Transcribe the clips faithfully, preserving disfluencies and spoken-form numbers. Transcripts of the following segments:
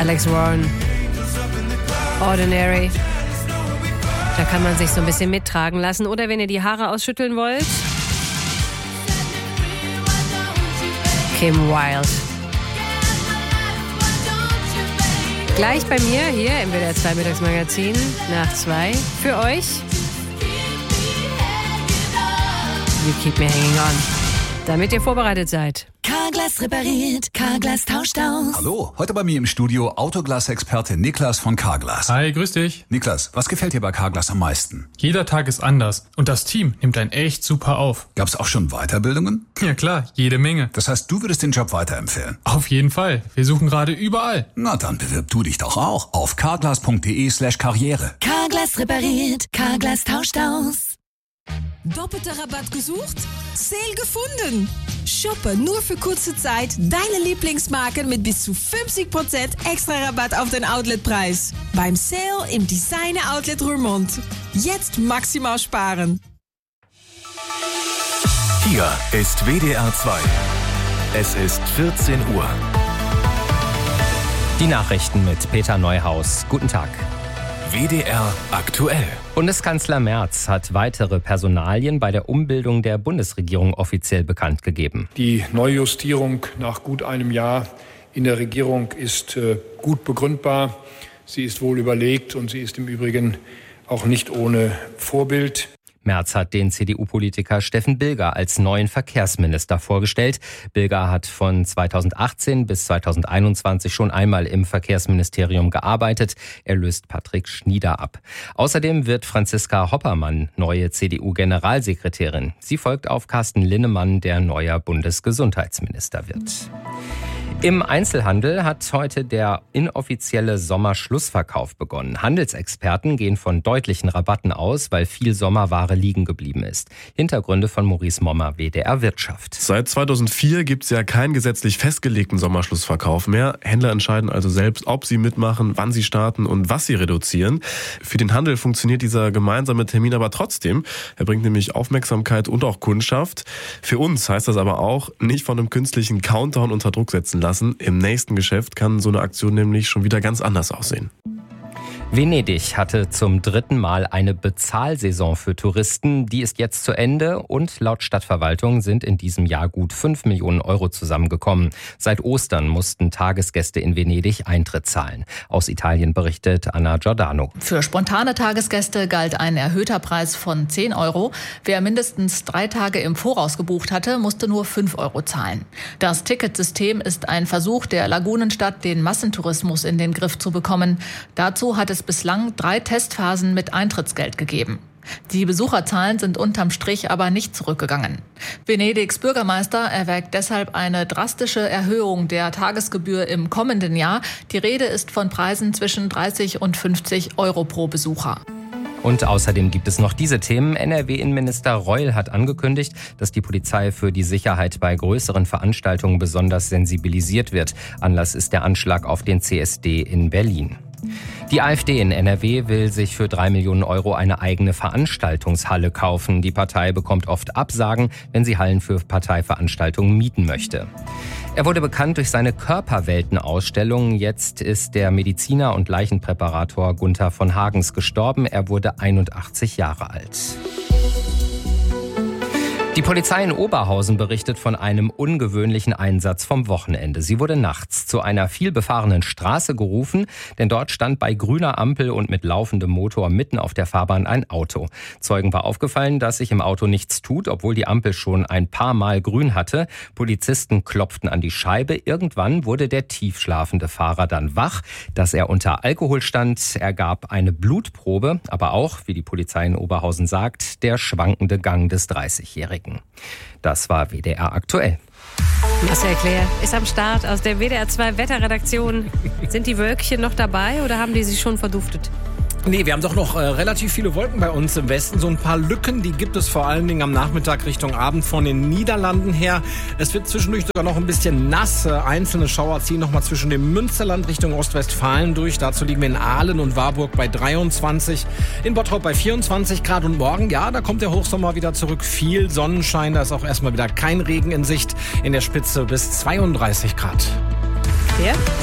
Alex Warren. Ordinary. Da kann man sich so ein bisschen mittragen lassen. Oder wenn ihr die Haare ausschütteln wollt, Kim Wilde. Gleich bei mir hier im W D R zwei Mittagsmagazin nach zwei für euch. You keep me hanging on. Damit ihr vorbereitet seid. Carglass repariert, Carglass tauscht aus. Hallo, heute bei mir im Studio Autoglas-Experte Niklas von Carglass. Hi, grüß dich. Niklas, was gefällt dir bei Carglass am meisten? Jeder Tag ist anders und das Team nimmt einen echt super auf. Gab's auch schon Weiterbildungen? Ja klar, jede Menge. Das heißt, du würdest den Job weiterempfehlen? Auf jeden Fall. Wir suchen gerade überall. Na, dann bewirb du dich doch auch auf carglass.de slash karriere. Carglass repariert, Carglass tauscht aus. Doppelte Rabatt gesucht? Sale gefunden! Shoppe nur für kurze Zeit deine Lieblingsmarken mit bis zu fünfzig Prozent extra Rabatt auf den Outletpreis. Beim Sale im Designer Outlet Roermond. Jetzt maximal sparen. Hier ist W D R zwei. Es ist vierzehn Uhr. Die Nachrichten mit Peter Neuhaus. Guten Tag. W D R aktuell. Bundeskanzler Merz hat weitere Personalien bei der Umbildung der Bundesregierung offiziell bekannt gegeben. Die Neujustierung nach gut einem Jahr in der Regierung ist äh, gut begründbar. Sie ist wohl überlegt und sie ist im Übrigen auch nicht ohne Vorbild. Merz hat den C D U-Politiker Steffen Bilger als neuen Verkehrsminister vorgestellt. Bilger hat von zweitausendachtzehn bis zweitausendeinundzwanzig schon einmal im Verkehrsministerium gearbeitet. Er löst Patrick Schnieder ab. Außerdem wird Franziska Hoppermann neue C D U-Generalsekretärin. Sie folgt auf Carsten Linnemann, der neuer Bundesgesundheitsminister wird. Im Einzelhandel hat heute der inoffizielle Sommerschlussverkauf begonnen. Handelsexperten gehen von deutlichen Rabatten aus, weil viel Sommerware liegen geblieben ist. Hintergründe von Maurice Mommer, W D R Wirtschaft. Seit zweitausendvier gibt es ja keinen gesetzlich festgelegten Sommerschlussverkauf mehr. Händler entscheiden also selbst, ob sie mitmachen, wann sie starten und was sie reduzieren. Für den Handel funktioniert dieser gemeinsame Termin aber trotzdem. Er bringt nämlich Aufmerksamkeit und auch Kundschaft. Für uns heißt das aber auch, nicht von einem künstlichen Countdown unter Druck setzen lassen. Im nächsten Geschäft kann so eine Aktion nämlich schon wieder ganz anders aussehen. Venedig hatte zum dritten Mal eine Bezahlsaison für Touristen. Die ist jetzt zu Ende und laut Stadtverwaltung sind in diesem Jahr gut fünf Millionen Euro zusammengekommen. Seit Ostern mussten Tagesgäste in Venedig Eintritt zahlen. Aus Italien berichtet Anna Giordano. Für spontane Tagesgäste galt ein erhöhter Preis von zehn Euro. Wer mindestens drei Tage im Voraus gebucht hatte, musste nur fünf Euro zahlen. Das Ticketsystem ist ein Versuch der Lagunenstadt, den Massentourismus in den Griff zu bekommen. Dazu hat es bislang drei Testphasen mit Eintrittsgeld gegeben. Die Besucherzahlen sind unterm Strich aber nicht zurückgegangen. Venedigs Bürgermeister erwägt deshalb eine drastische Erhöhung der Tagesgebühr im kommenden Jahr. Die Rede ist von Preisen zwischen dreißig und fünfzig Euro pro Besucher. Und außerdem gibt es noch diese Themen. N R W-Innenminister Reul hat angekündigt, dass die Polizei für die Sicherheit bei größeren Veranstaltungen besonders sensibilisiert wird. Anlass ist der Anschlag auf den C S D in Berlin. Die AfD in N R W will sich für drei Millionen Euro eine eigene Veranstaltungshalle kaufen. Die Partei bekommt oft Absagen, wenn sie Hallen für Parteiveranstaltungen mieten möchte. Er wurde bekannt durch seine Körperwelten-Ausstellung. Jetzt ist der Mediziner und Leichenpräparator Gunther von Hagens gestorben. Er wurde einundachtzig Jahre alt. Die Polizei in Oberhausen berichtet von einem ungewöhnlichen Einsatz vom Wochenende. Sie wurde nachts zu einer vielbefahrenen Straße gerufen, denn dort stand bei grüner Ampel und mit laufendem Motor mitten auf der Fahrbahn ein Auto. Zeugen war aufgefallen, dass sich im Auto nichts tut, obwohl die Ampel schon ein paar Mal grün hatte. Polizisten klopften an die Scheibe. Irgendwann wurde der tiefschlafende Fahrer dann wach. Dass er unter Alkohol stand, ergab eine Blutprobe, aber auch, wie die Polizei in Oberhausen sagt, der schwankende Gang des dreißigjährigen. Das war W D R aktuell. Marcel Claire ist am Start aus der W D R zwei Wetterredaktion. Sind die Wölkchen noch dabei oder haben die sich schon verduftet? Nee, wir haben doch noch äh, relativ viele Wolken bei uns im Westen. So ein paar Lücken, die gibt es vor allen Dingen am Nachmittag Richtung Abend von den Niederlanden her. Es wird zwischendurch sogar noch ein bisschen nass. Äh, einzelne Schauer ziehen noch mal zwischen dem Münsterland Richtung Ostwestfalen durch. Dazu liegen wir in Aalen und Warburg bei dreiundzwanzig, in Bottrop bei vierundzwanzig Grad. Und morgen, ja, da kommt der Hochsommer wieder zurück. Viel Sonnenschein, da ist auch erstmal wieder kein Regen in Sicht. In der Spitze bis zweiunddreißig Grad. Ja?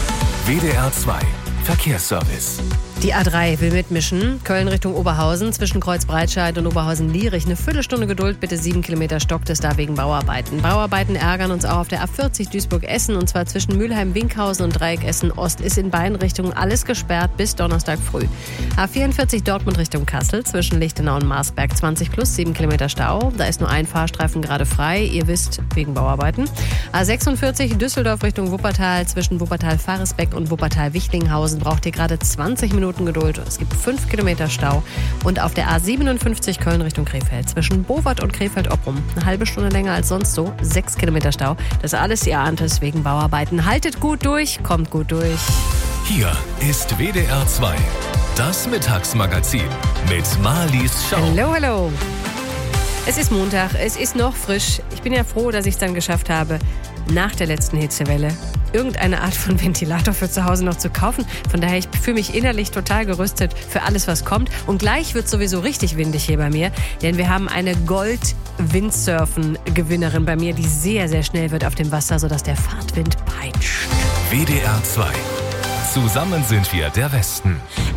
W D R zwei Verkehrsservice. Die A drei will mitmischen. Köln Richtung Oberhausen, zwischen Kreuzbreitscheid und Oberhausen-Lierich. Eine Viertelstunde Geduld, bitte sieben Kilometer stockt es da wegen Bauarbeiten. Bauarbeiten ärgern uns auch auf der A vierzig Duisburg-Essen, und zwar zwischen Mülheim-Winkhausen und Dreieck Essen-Ost ist in beiden Richtungen alles gesperrt bis Donnerstag früh. A vierundvierzig Dortmund Richtung Kassel, zwischen Lichtenau und Marsberg zwanzig plus, sieben Kilometer Stau. Da ist nur ein Fahrstreifen gerade frei, ihr wisst, wegen Bauarbeiten. A sechsundvierzig Düsseldorf Richtung Wuppertal, zwischen Wuppertal-Faresbeck und Wuppertal-Wichlinghausen braucht ihr gerade zwanzig Minuten Geduld. Es gibt fünf Kilometer Stau. Und auf der A siebenundfünfzig Köln Richtung Krefeld, zwischen Bowart und Krefeld-Opprum, eine halbe Stunde länger als sonst so, sechs Kilometer Stau. Das alles, ihr ahnt es, wegen Bauarbeiten. Haltet gut durch, kommt gut durch. Hier ist W D R zwei, das Mittagsmagazin mit Marlies Schau. Hallo, hallo. Es ist Montag, es ist noch frisch. Ich bin ja froh, dass ich es dann geschafft habe, nach der letzten Hitzewelle irgendeine Art von Ventilator für zu Hause noch zu kaufen. Von daher, ich fühle mich innerlich total gerüstet für alles, was kommt. Und gleich wird sowieso richtig windig hier bei mir, denn wir haben eine Gold-Windsurfen-Gewinnerin bei mir, die sehr, sehr schnell wird auf dem Wasser, sodass der Fahrtwind peitscht. W D R zwei. Zusammen sind wir der Westen.